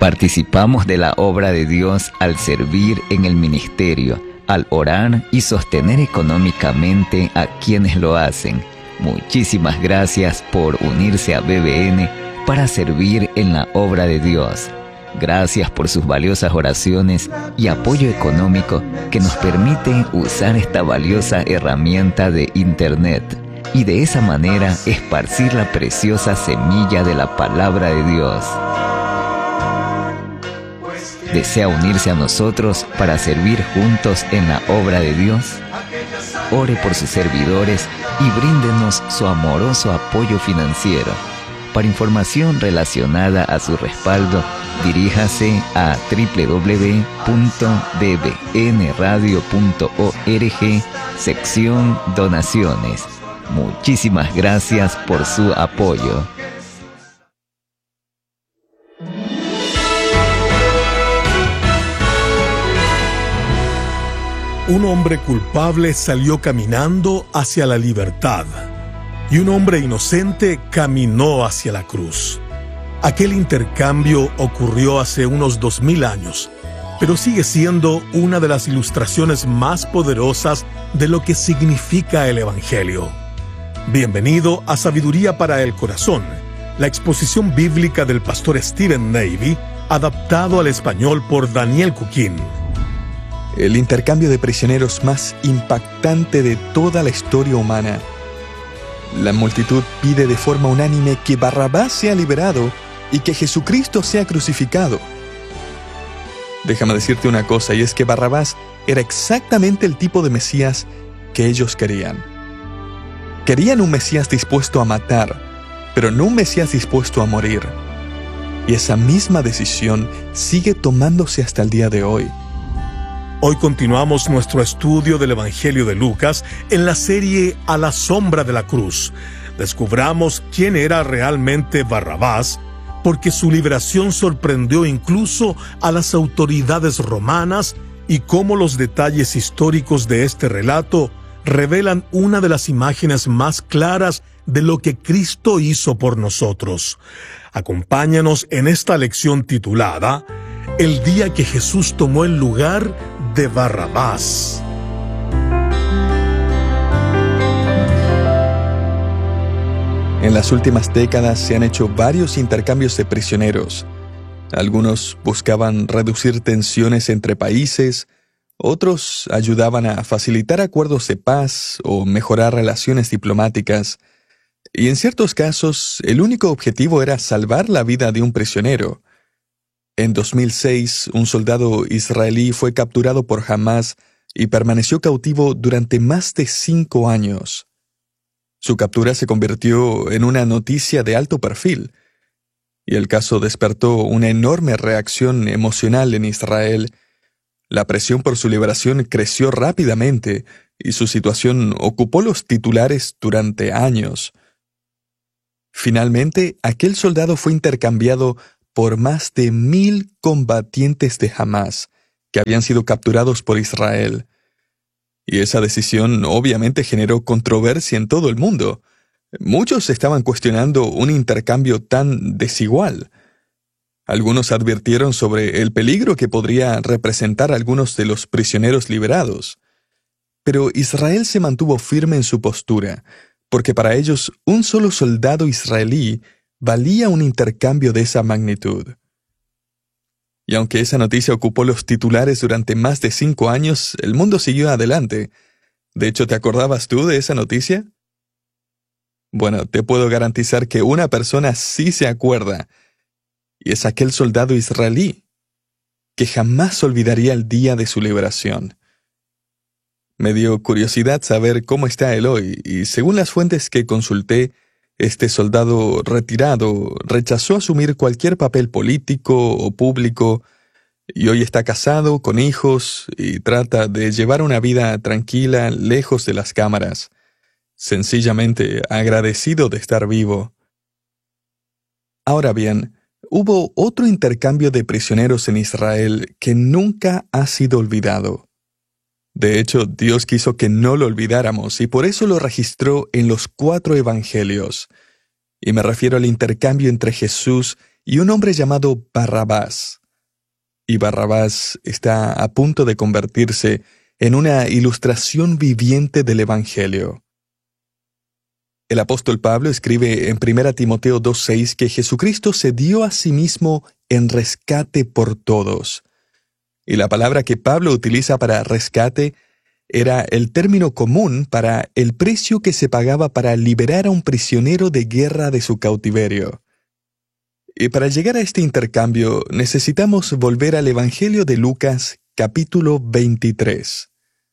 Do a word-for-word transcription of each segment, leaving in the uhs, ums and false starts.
Participamos de la obra de Dios al servir en el ministerio, al orar y sostener económicamente a quienes lo hacen. Muchísimas gracias por unirse a B B N para servir en la obra de Dios. Gracias por sus valiosas oraciones y apoyo económico que nos permite usar esta valiosa herramienta de Internet y de esa manera esparcir la preciosa semilla de la palabra de Dios. ¿Desea unirse a nosotros para servir juntos en la obra de Dios? Ore por sus servidores y bríndenos su amoroso apoyo financiero. Para información relacionada a su respaldo, diríjase a doble u doble u doble u punto b b n radio punto org, sección Donaciones. Muchísimas gracias por su apoyo. Un hombre culpable salió caminando hacia la libertad, y un hombre inocente caminó hacia la cruz. Aquel intercambio ocurrió hace unos dos mil años, pero sigue siendo una de las ilustraciones más poderosas de lo que significa el Evangelio. Bienvenido a Sabiduría para el Corazón, la exposición bíblica del pastor Stephen Navy, adaptado al español por Daniel Cuquín. El intercambio de prisioneros más impactante de toda la historia humana. La multitud pide de forma unánime que Barrabás sea liberado y que Jesucristo sea crucificado. Déjame decirte una cosa, y es que Barrabás era exactamente el tipo de Mesías que ellos querían. Querían un Mesías dispuesto a matar, pero no un Mesías dispuesto a morir. Y esa misma decisión sigue tomándose hasta el día de hoy. Hoy continuamos nuestro estudio del Evangelio de Lucas en la serie A la sombra de la cruz. Descubramos quién era realmente Barrabás, porque su liberación sorprendió incluso a las autoridades romanas y cómo los detalles históricos de este relato revelan una de las imágenes más claras de lo que Cristo hizo por nosotros. Acompáñanos en esta lección titulada El día que Jesús tomó el lugar de Barrabás. En las últimas décadas se han hecho varios intercambios de prisioneros. Algunos buscaban reducir tensiones entre países, otros ayudaban a facilitar acuerdos de paz o mejorar relaciones diplomáticas, y en ciertos casos el único objetivo era salvar la vida de un prisionero. En dos mil seis, un soldado israelí fue capturado por Hamás y permaneció cautivo durante más de cinco años. Su captura se convirtió en una noticia de alto perfil, y el caso despertó una enorme reacción emocional en Israel. La presión por su liberación creció rápidamente, y su situación ocupó los titulares durante años. Finalmente, aquel soldado fue intercambiado por más de mil combatientes de Hamás que habían sido capturados por Israel. Y esa decisión obviamente generó controversia en todo el mundo. Muchos estaban cuestionando un intercambio tan desigual. Algunos advirtieron sobre el peligro que podría representar a algunos de los prisioneros liberados. Pero Israel se mantuvo firme en su postura, porque para ellos un solo soldado israelí valía un intercambio de esa magnitud. Y aunque esa noticia ocupó los titulares durante más de cinco años, el mundo siguió adelante. De hecho, ¿te acordabas tú de esa noticia? Bueno, te puedo garantizar que una persona sí se acuerda, y es aquel soldado israelí, que jamás olvidaría el día de su liberación. Me dio curiosidad saber cómo está él hoy, y según las fuentes que consulté, este soldado retirado rechazó asumir cualquier papel político o público y hoy está casado, con hijos y trata de llevar una vida tranquila lejos de las cámaras, sencillamente agradecido de estar vivo. Ahora bien, hubo otro intercambio de prisioneros en Israel que nunca ha sido olvidado. De hecho, Dios quiso que no lo olvidáramos y por eso lo registró en los cuatro evangelios. Y me refiero al intercambio entre Jesús y un hombre llamado Barrabás. Y Barrabás está a punto de convertirse en una ilustración viviente del Evangelio. El apóstol Pablo escribe en primera Timoteo dos seis que Jesucristo se dio a sí mismo en rescate por todos. Y la palabra que Pablo utiliza para rescate era el término común para el precio que se pagaba para liberar a un prisionero de guerra de su cautiverio. Y para llegar a este intercambio necesitamos volver al Evangelio de Lucas, capítulo veintitrés.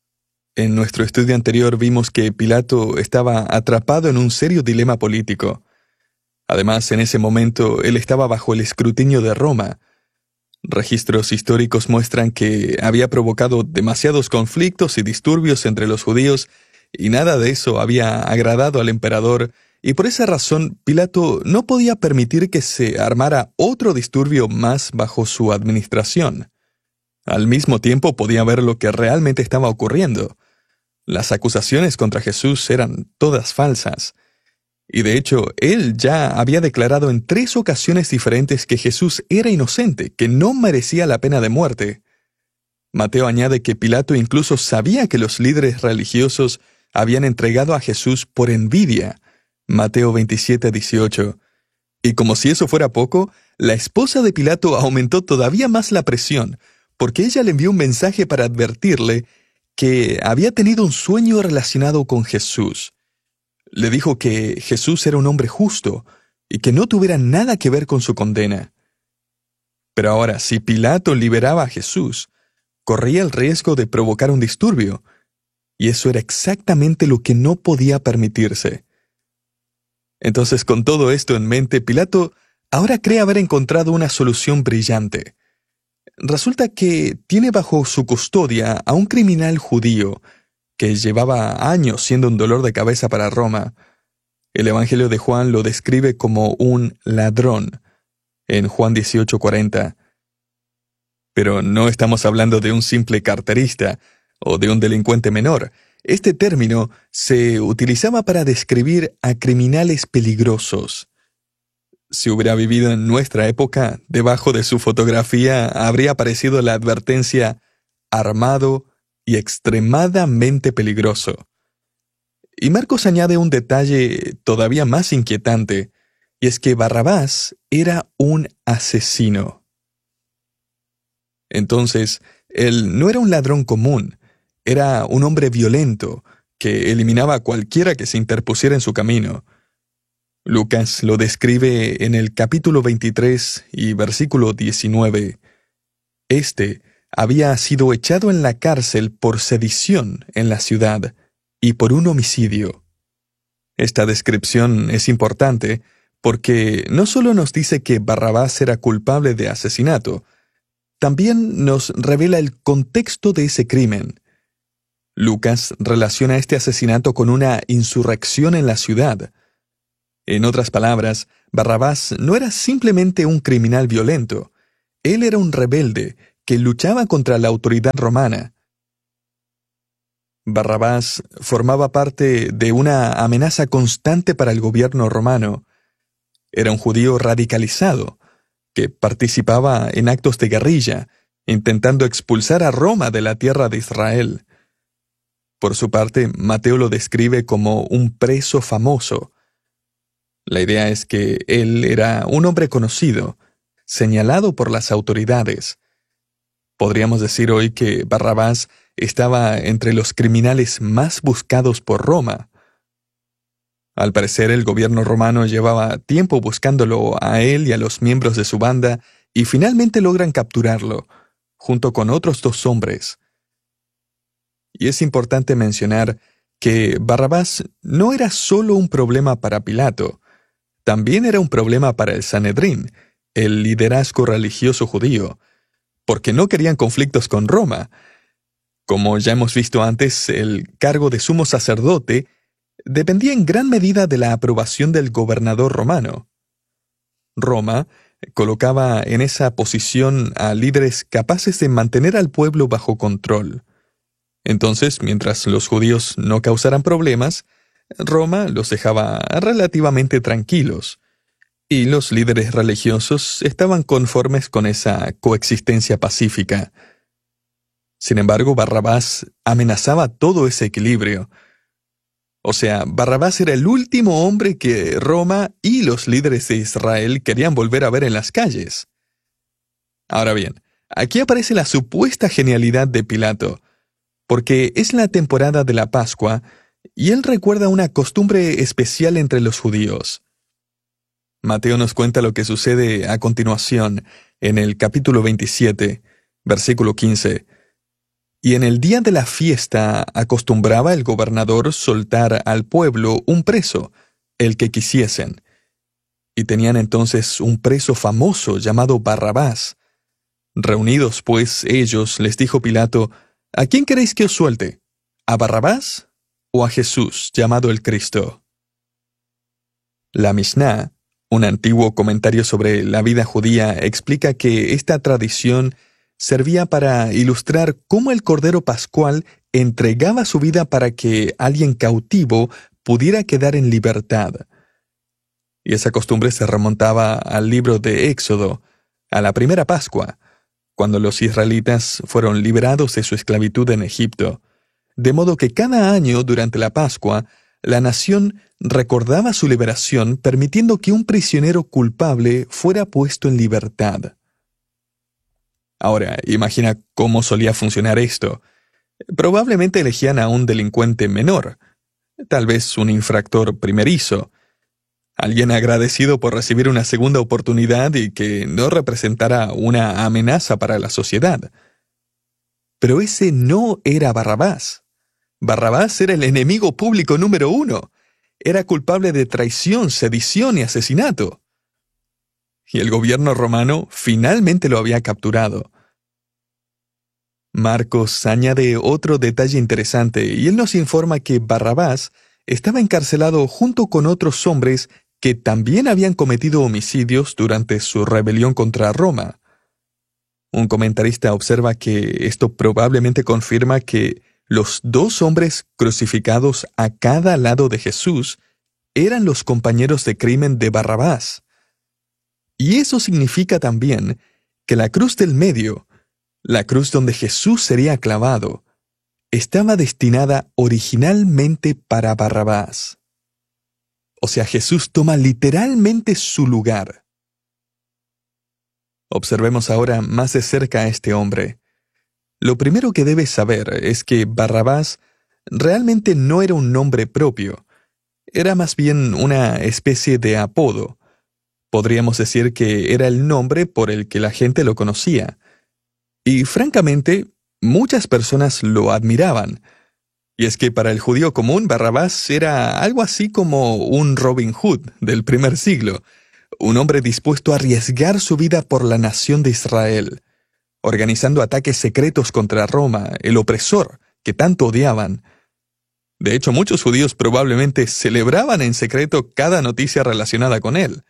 En nuestro estudio anterior vimos que Pilato estaba atrapado en un serio dilema político. Además, en ese momento, él estaba bajo el escrutinio de Roma. Registros históricos muestran que había provocado demasiados conflictos y disturbios entre los judíos, y nada de eso había agradado al emperador, y por esa razón Pilato no podía permitir que se armara otro disturbio más bajo su administración. Al mismo tiempo podía ver lo que realmente estaba ocurriendo. Las acusaciones contra Jesús eran todas falsas. Y de hecho, él ya había declarado en tres ocasiones diferentes que Jesús era inocente, que no merecía la pena de muerte. Mateo añade que Pilato incluso sabía que los líderes religiosos habían entregado a Jesús por envidia. Mateo veintisiete dieciocho. Y como si eso fuera poco, la esposa de Pilato aumentó todavía más la presión, porque ella le envió un mensaje para advertirle que había tenido un sueño relacionado con Jesús. Le dijo que Jesús era un hombre justo y que no tuviera nada que ver con su condena. Pero ahora, si Pilato liberaba a Jesús, corría el riesgo de provocar un disturbio, y eso era exactamente lo que no podía permitirse. Entonces, con todo esto en mente, Pilato ahora cree haber encontrado una solución brillante. Resulta que tiene bajo su custodia a un criminal judío que llevaba años siendo un dolor de cabeza para Roma. El Evangelio de Juan lo describe como un ladrón, en Juan dieciocho cuarenta. Pero no estamos hablando de un simple carterista o de un delincuente menor. Este término se utilizaba para describir a criminales peligrosos. Si hubiera vivido en nuestra época, debajo de su fotografía habría aparecido la advertencia armado y extremadamente peligroso. Y Marcos añade un detalle todavía más inquietante, y es que Barrabás era un asesino. Entonces, él no era un ladrón común, era un hombre violento que eliminaba a cualquiera que se interpusiera en su camino. Lucas lo describe en el capítulo veintitrés y versículo diecinueve. Este había sido echado en la cárcel por sedición en la ciudad y por un homicidio. Esta descripción es importante porque no solo nos dice que Barrabás era culpable de asesinato, también nos revela el contexto de ese crimen. Lucas relaciona este asesinato con una insurrección en la ciudad. En otras palabras, Barrabás no era simplemente un criminal violento. Él era un rebelde que luchaba contra la autoridad romana. Barrabás formaba parte de una amenaza constante para el gobierno romano. Era un judío radicalizado, que participaba en actos de guerrilla, intentando expulsar a Roma de la tierra de Israel. Por su parte, Mateo lo describe como un preso famoso. La idea es que él era un hombre conocido, señalado por las autoridades. Podríamos decir hoy que Barrabás estaba entre los criminales más buscados por Roma. Al parecer, el gobierno romano llevaba tiempo buscándolo a él y a los miembros de su banda, y finalmente logran capturarlo, junto con otros dos hombres. Y es importante mencionar que Barrabás no era solo un problema para Pilato, también era un problema para el Sanedrín, el liderazgo religioso judío, porque no querían conflictos con Roma. Como ya hemos visto antes, el cargo de sumo sacerdote dependía en gran medida de la aprobación del gobernador romano. Roma colocaba en esa posición a líderes capaces de mantener al pueblo bajo control. Entonces, mientras los judíos no causaran problemas, Roma los dejaba relativamente tranquilos. Y los líderes religiosos estaban conformes con esa coexistencia pacífica. Sin embargo, Barrabás amenazaba todo ese equilibrio. O sea, Barrabás era el último hombre que Roma y los líderes de Israel querían volver a ver en las calles. Ahora bien, aquí aparece la supuesta genialidad de Pilato, porque es la temporada de la Pascua y él recuerda una costumbre especial entre los judíos. Mateo nos cuenta lo que sucede a continuación en el capítulo veintisiete, versículo quince. Y en el día de la fiesta acostumbraba el gobernador soltar al pueblo un preso, el que quisiesen. Y tenían entonces un preso famoso llamado Barrabás. Reunidos pues ellos, les dijo Pilato, ¿a quién queréis que os suelte? ¿A Barrabás o a Jesús, llamado el Cristo? La Misná, un antiguo comentario sobre la vida judía, explica que esta tradición servía para ilustrar cómo el Cordero Pascual entregaba su vida para que alguien cautivo pudiera quedar en libertad. Y esa costumbre se remontaba al libro de Éxodo, a la primera Pascua, cuando los israelitas fueron liberados de su esclavitud en Egipto, de modo que cada año durante la Pascua, la nación recordaba su liberación permitiendo que un prisionero culpable fuera puesto en libertad. Ahora, imagina cómo solía funcionar esto. Probablemente elegían a un delincuente menor, tal vez un infractor primerizo, alguien agradecido por recibir una segunda oportunidad y que no representara una amenaza para la sociedad. Pero ese no era Barrabás. Barrabás era el enemigo público número uno. Era culpable de traición, sedición y asesinato. Y el gobierno romano finalmente lo había capturado. Marcos añade otro detalle interesante y él nos informa que Barrabás estaba encarcelado junto con otros hombres que también habían cometido homicidios durante su rebelión contra Roma. Un comentarista observa que esto probablemente confirma que los dos hombres crucificados a cada lado de Jesús eran los compañeros de crimen de Barrabás. Y eso significa también que la cruz del medio, la cruz donde Jesús sería clavado, estaba destinada originalmente para Barrabás. O sea, Jesús toma literalmente su lugar. Observemos ahora más de cerca a este hombre. Lo primero que debes saber es que Barrabás realmente no era un nombre propio. Era más bien una especie de apodo. Podríamos decir que era el nombre por el que la gente lo conocía. Y francamente, muchas personas lo admiraban. Y es que para el judío común, Barrabás era algo así como un Robin Hood del primer siglo, un hombre dispuesto a arriesgar su vida por la nación de Israel, organizando ataques secretos contra Roma, el opresor que tanto odiaban. De hecho, muchos judíos probablemente celebraban en secreto cada noticia relacionada con él.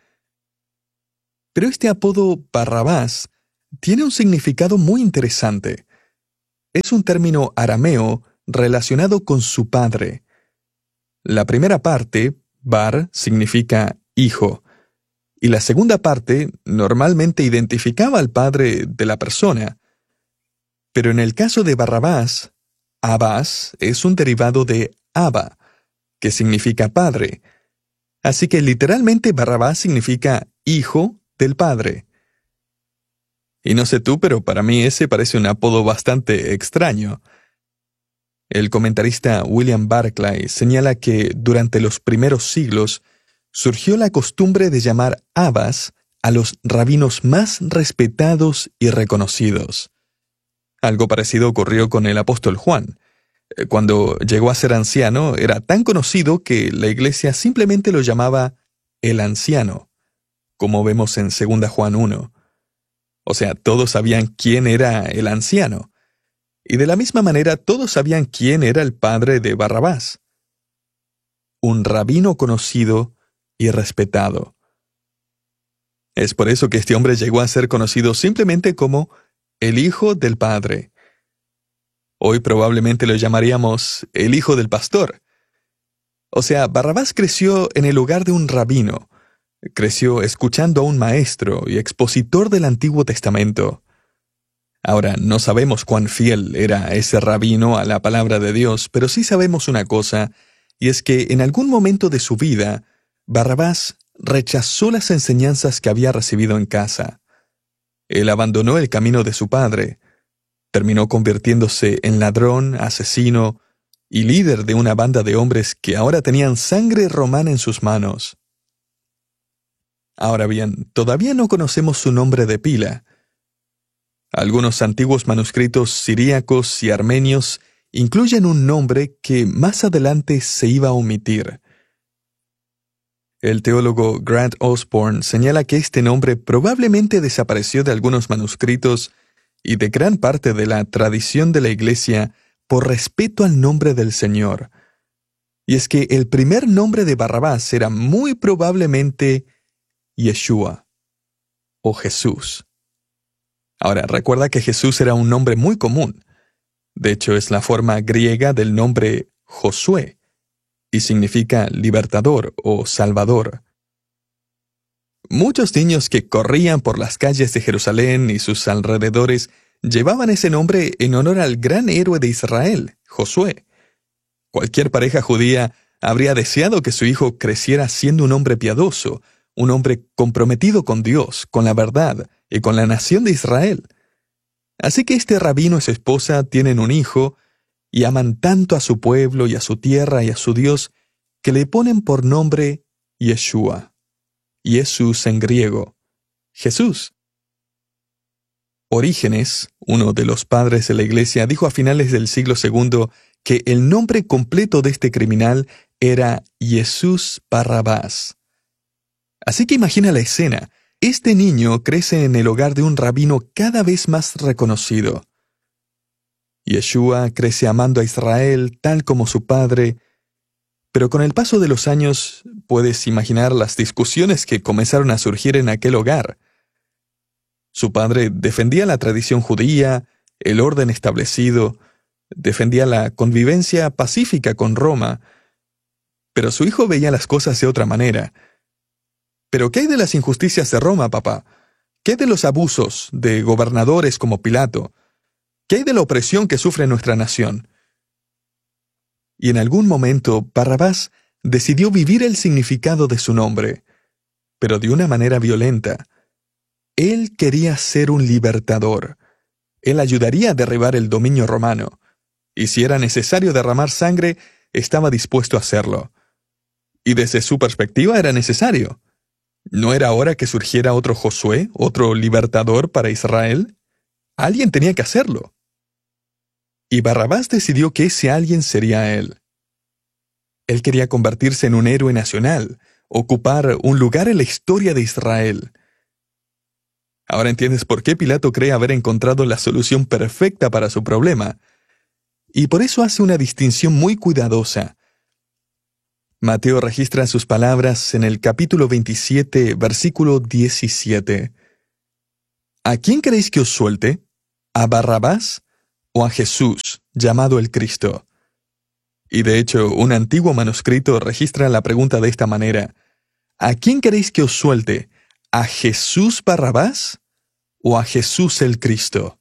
Pero este apodo Barrabás tiene un significado muy interesante. Es un término arameo relacionado con su padre. La primera parte, bar, significa hijo, y la segunda parte normalmente identificaba al padre de la persona. Pero en el caso de Barrabás, Abás es un derivado de Abba, que significa padre. Así que literalmente Barrabás significa hijo del padre. Y no sé tú, pero para mí ese parece un apodo bastante extraño. El comentarista William Barclay señala que durante los primeros siglos surgió la costumbre de llamar Abás a los rabinos más respetados y reconocidos. Algo parecido ocurrió con el apóstol Juan. Cuando llegó a ser anciano, era tan conocido que la iglesia simplemente lo llamaba el anciano, como vemos en segunda Juan uno. O sea, todos sabían quién era el anciano. Y de la misma manera todos sabían quién era el padre de Barrabás. Un rabino conocido y respetado. Es por eso que este hombre llegó a ser conocido simplemente como el hijo del padre. Hoy probablemente lo llamaríamos el hijo del pastor. O sea, Barrabás creció en el hogar de un rabino, Creció escuchando a un maestro y expositor del Antiguo Testamento. Ahora, no sabemos cuán fiel era ese rabino a la palabra de Dios, pero sí sabemos una cosa, y es que en algún momento de su vida, Barrabás rechazó las enseñanzas que había recibido en casa. Él abandonó el camino de su padre, terminó convirtiéndose en ladrón, asesino y líder de una banda de hombres que ahora tenían sangre romana en sus manos. Ahora bien, todavía no conocemos su nombre de pila. Algunos antiguos manuscritos siríacos y armenios incluyen un nombre que más adelante se iba a omitir. El teólogo Grant Osborne señala que este nombre probablemente desapareció de algunos manuscritos y de gran parte de la tradición de la Iglesia por respeto al nombre del Señor. Y es que el primer nombre de Barrabás era muy probablemente Yeshua o Jesús. Ahora, recuerda que Jesús era un nombre muy común. De hecho, es la forma griega del nombre Josué, y significa libertador o salvador. Muchos niños que corrían por las calles de Jerusalén y sus alrededores llevaban ese nombre en honor al gran héroe de Israel, Josué. Cualquier pareja judía habría deseado que su hijo creciera siendo un hombre piadoso, un hombre comprometido con Dios, con la verdad y con la nación de Israel. Así que este rabino y su esposa tienen un hijo y aman tanto a su pueblo y a su tierra y a su Dios que le ponen por nombre Yeshua. Jesús en griego, Jesús. Orígenes, uno de los padres de la Iglesia, dijo a finales del siglo segundo que el nombre completo de este criminal era Jesús Barrabás. Así que imagina la escena. Este niño crece en el hogar de un rabino cada vez más reconocido. Yeshua crece amando a Israel tal como su padre, pero con el paso de los años puedes imaginar las discusiones que comenzaron a surgir en aquel hogar. Su padre defendía la tradición judía, el orden establecido, defendía la convivencia pacífica con Roma, pero su hijo veía las cosas de otra manera. ¿Pero qué hay de las injusticias de Roma, papá? ¿Qué hay de los abusos de gobernadores como Pilato? ¿Qué hay de la opresión que sufre nuestra nación? Y en algún momento, Barrabás decidió vivir el significado de su nombre, pero de una manera violenta. Él quería ser un libertador. Él ayudaría a derribar el dominio romano. Y si era necesario derramar sangre, estaba dispuesto a hacerlo. Y desde su perspectiva era necesario. ¿No era hora que surgiera otro Josué, otro libertador para Israel? Alguien tenía que hacerlo. Y Barrabás decidió que ese alguien sería él. Él quería convertirse en un héroe nacional, ocupar un lugar en la historia de Israel. Ahora entiendes por qué Pilato cree haber encontrado la solución perfecta para su problema. Y por eso hace una distinción muy cuidadosa. Mateo registra sus palabras en el capítulo veintisiete, versículo diecisiete. ¿A quién queréis que os suelte? ¿A Barrabás o a Jesús, llamado el Cristo? Y de hecho, un antiguo manuscrito registra la pregunta de esta manera. ¿A quién queréis que os suelte? ¿A Jesús Barrabás o a Jesús el Cristo?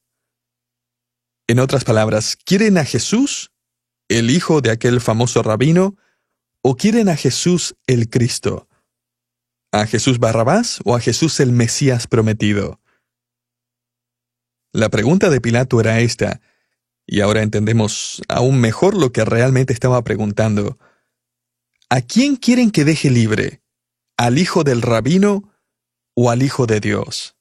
En otras palabras, ¿quieren a Jesús, el hijo de aquel famoso rabino, o quieren a Jesús el Cristo? ¿A Jesús Barrabás o a Jesús el Mesías prometido? La pregunta de Pilato era esta, y ahora entendemos aún mejor lo que realmente estaba preguntando. ¿A quién quieren que deje libre? ¿Al hijo del rabino o al hijo de Dios?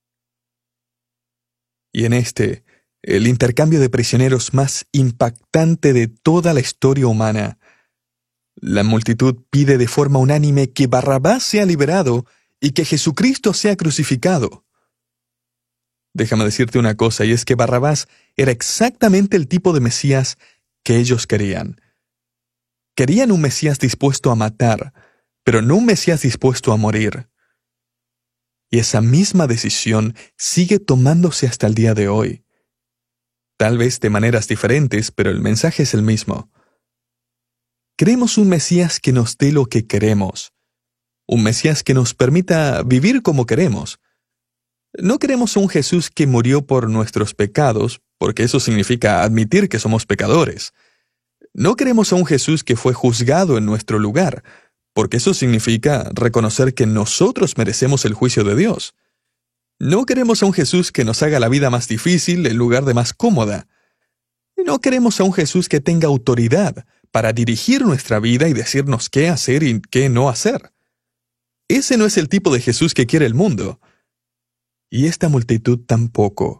Y en este, el intercambio de prisioneros más impactante de toda la historia humana, la multitud pide de forma unánime que Barrabás sea liberado y que Jesucristo sea crucificado. Déjame decirte una cosa, y es que Barrabás era exactamente el tipo de Mesías que ellos querían. Querían un Mesías dispuesto a matar, pero no un Mesías dispuesto a morir. Y esa misma decisión sigue tomándose hasta el día de hoy. Tal vez de maneras diferentes, pero el mensaje es el mismo. Queremos un Mesías que nos dé lo que queremos, un Mesías que nos permita vivir como queremos. No queremos a un Jesús que murió por nuestros pecados, porque eso significa admitir que somos pecadores. No queremos a un Jesús que fue juzgado en nuestro lugar, porque eso significa reconocer que nosotros merecemos el juicio de Dios. No queremos a un Jesús que nos haga la vida más difícil en lugar de más cómoda. No queremos a un Jesús que tenga autoridad para dirigir nuestra vida y decirnos qué hacer y qué no hacer. Ese no es el tipo de Jesús que quiere el mundo. Y esta multitud tampoco.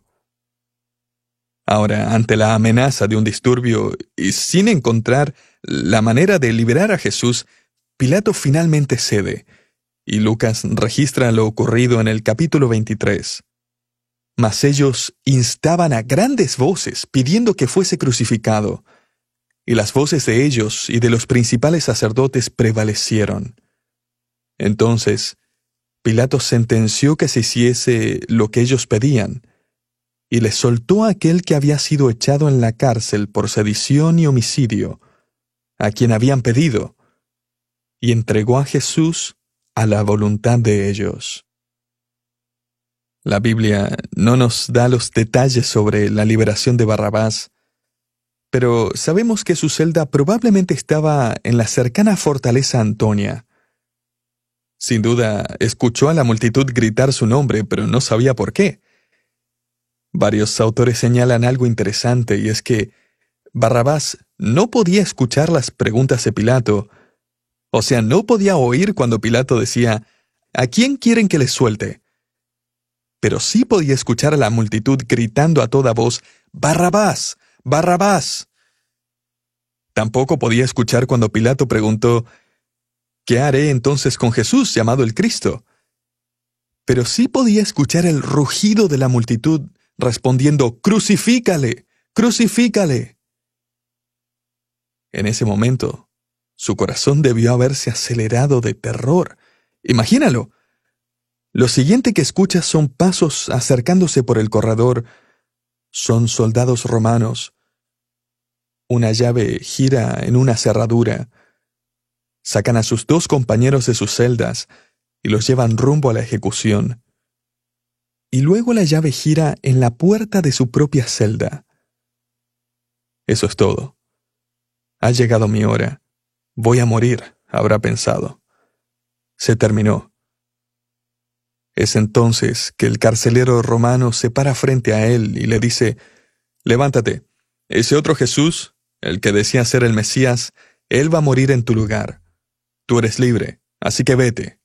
Ahora, ante la amenaza de un disturbio y sin encontrar la manera de liberar a Jesús, Pilato finalmente cede, y Lucas registra lo ocurrido en el capítulo veintitrés. Mas ellos instaban a grandes voces pidiendo que fuese crucificado, y las voces de ellos y de los principales sacerdotes prevalecieron. Entonces, Pilato sentenció que se hiciese lo que ellos pedían, y les soltó a aquel que había sido echado en la cárcel por sedición y homicidio, a quien habían pedido, y entregó a Jesús a la voluntad de ellos. La Biblia no nos da los detalles sobre la liberación de Barrabás, pero sabemos que su celda probablemente estaba en la cercana fortaleza Antonia. Sin duda, escuchó a la multitud gritar su nombre, pero no sabía por qué. Varios autores señalan algo interesante, y es que Barrabás no podía escuchar las preguntas de Pilato. O sea, no podía oír cuando Pilato decía, ¿a quién quieren que les suelte? Pero sí podía escuchar a la multitud gritando a toda voz, ¡Barrabás! ¡Barrabás! Tampoco podía escuchar cuando Pilato preguntó, ¿qué haré entonces con Jesús llamado el Cristo? Pero sí podía escuchar el rugido de la multitud respondiendo, ¡crucifícale! ¡Crucifícale! En ese momento, su corazón debió haberse acelerado de terror. Imagínalo. Lo siguiente que escucha son pasos acercándose por el corredor. Son soldados romanos. Una llave gira en una cerradura. Sacan a sus dos compañeros de sus celdas y los llevan rumbo a la ejecución. Y luego la llave gira en la puerta de su propia celda. Eso es todo. Ha llegado mi hora. Voy a morir, habrá pensado. Se terminó. Es entonces que el carcelero romano se para frente a él y le dice, «Levántate, ese otro Jesús, el que decía ser el Mesías, él va a morir en tu lugar. Tú eres libre, así que vete».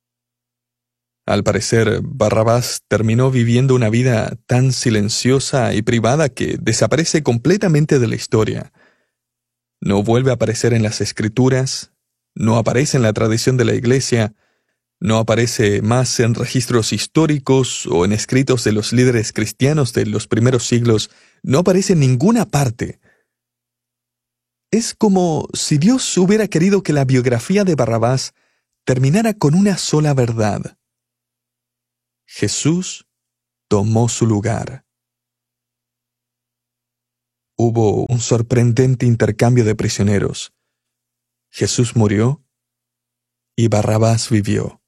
Al parecer, Barrabás terminó viviendo una vida tan silenciosa y privada que desaparece completamente de la historia. No vuelve a aparecer en las Escrituras, no aparece en la tradición de la Iglesia, no aparece más en registros históricos o en escritos de los líderes cristianos de los primeros siglos, no aparece en ninguna parte. Es como si Dios hubiera querido que la biografía de Barrabás terminara con una sola verdad. Jesús tomó su lugar. Hubo un sorprendente intercambio de prisioneros. Jesús murió y Barrabás vivió.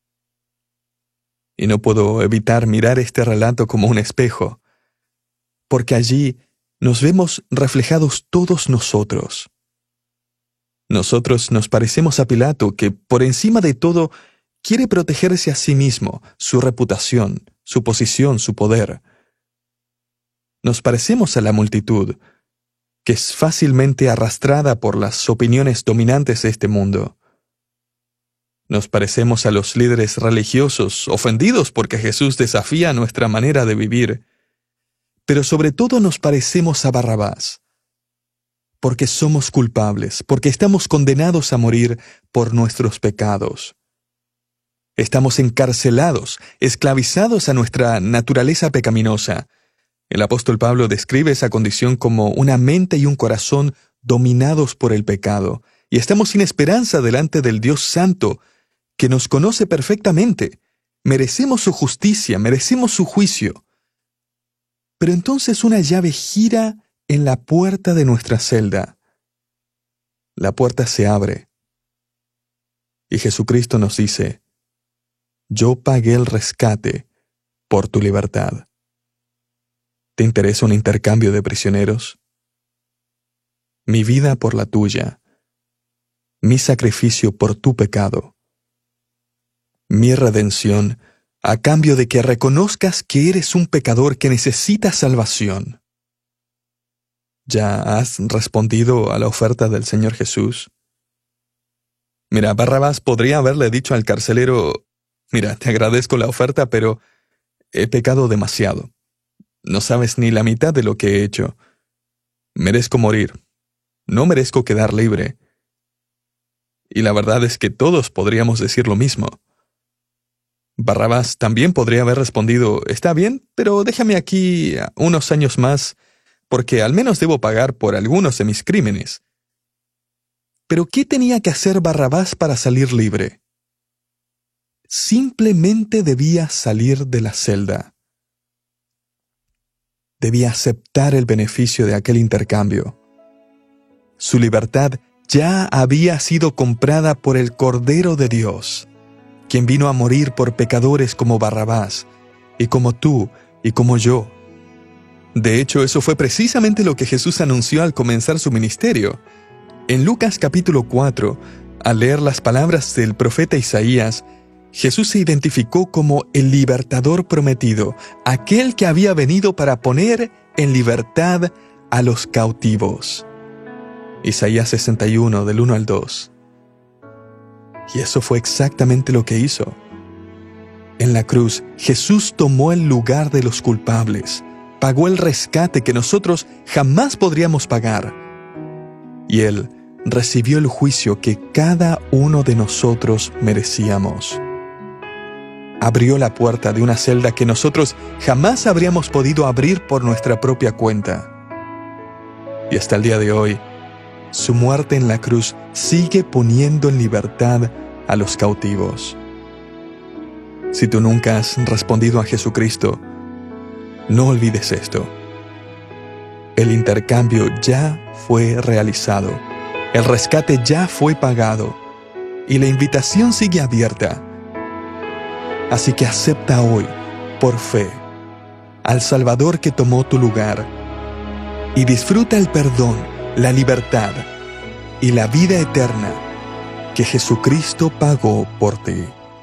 Y no puedo evitar mirar este relato como un espejo, porque allí nos vemos reflejados todos nosotros. Nosotros nos parecemos a Pilato, que por encima de todo quiere protegerse a sí mismo, su reputación, su posición, su poder. Nos parecemos a la multitud, que es fácilmente arrastrada por las opiniones dominantes de este mundo. Nos parecemos a los líderes religiosos, ofendidos porque Jesús desafía nuestra manera de vivir. Pero sobre todo nos parecemos a Barrabás, porque somos culpables, porque estamos condenados a morir por nuestros pecados. Estamos encarcelados, esclavizados a nuestra naturaleza pecaminosa. El apóstol Pablo describe esa condición como una mente y un corazón dominados por el pecado, y estamos sin esperanza delante del Dios Santo, que nos conoce perfectamente. Merecemos su justicia, merecemos su juicio. Pero entonces una llave gira en la puerta de nuestra celda. La puerta se abre. Y Jesucristo nos dice, yo pagué el rescate por tu libertad. ¿Te interesa un intercambio de prisioneros? Mi vida por la tuya, mi sacrificio por tu pecado, mi redención a cambio de que reconozcas que eres un pecador que necesita salvación. ¿Ya has respondido a la oferta del Señor Jesús? Mira, Barrabás podría haberle dicho al carcelero, mira, te agradezco la oferta, pero he pecado demasiado. No sabes ni la mitad de lo que he hecho. Merezco morir. No merezco quedar libre. Y la verdad es que todos podríamos decir lo mismo. Barrabás también podría haber respondido, está bien, pero déjame aquí unos años más, porque al menos debo pagar por algunos de mis crímenes. ¿Pero qué tenía que hacer Barrabás para salir libre? Simplemente debía salir de la celda. Debía aceptar el beneficio de aquel intercambio. Su libertad ya había sido comprada por el Cordero de Dios, quien vino a morir por pecadores como Barrabás, y como tú y como yo. De hecho, eso fue precisamente lo que Jesús anunció al comenzar su ministerio. En Lucas capítulo cuatro, al leer las palabras del profeta Isaías, Jesús se identificó como el libertador prometido, aquel que había venido para poner en libertad a los cautivos. Isaías sesenta y uno, del uno al dos. Y eso fue exactamente lo que hizo. En la cruz, Jesús tomó el lugar de los culpables, pagó el rescate que nosotros jamás podríamos pagar. Y Él recibió el juicio que cada uno de nosotros merecíamos. Abrió la puerta de una celda que nosotros jamás habríamos podido abrir por nuestra propia cuenta. Y hasta el día de hoy, su muerte en la cruz sigue poniendo en libertad a los cautivos. Si tú nunca has respondido a Jesucristo, no olvides esto. El intercambio ya fue realizado, el rescate ya fue pagado y la invitación sigue abierta. Así que acepta hoy, por fe, al Salvador que tomó tu lugar y disfruta el perdón, la libertad y la vida eterna que Jesucristo pagó por ti.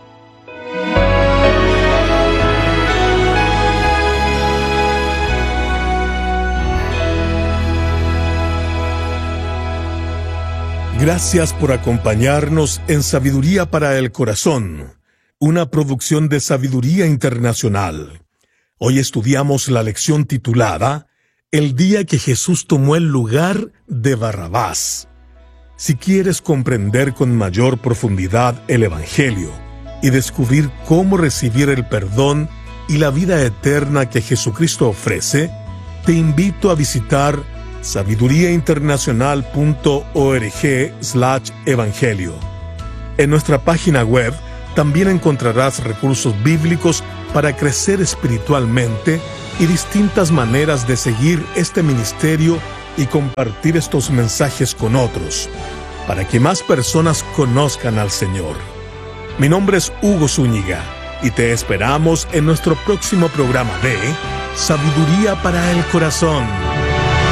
Gracias por acompañarnos en Sabiduría para el Corazón, una producción de Sabiduría Internacional. Hoy estudiamos la lección titulada El día que Jesús tomó el lugar de Barrabás. Si quieres comprender con mayor profundidad el Evangelio y descubrir cómo recibir el perdón y la vida eterna que Jesucristo ofrece, te invito a visitar sabiduría internacional punto org slash evangelio. En nuestra página web también encontrarás recursos bíblicos para crecer espiritualmente y distintas maneras de seguir este ministerio y compartir estos mensajes con otros, para que más personas conozcan al Señor. Mi nombre es Hugo Zúñiga y te esperamos en nuestro próximo programa de Sabiduría para el Corazón.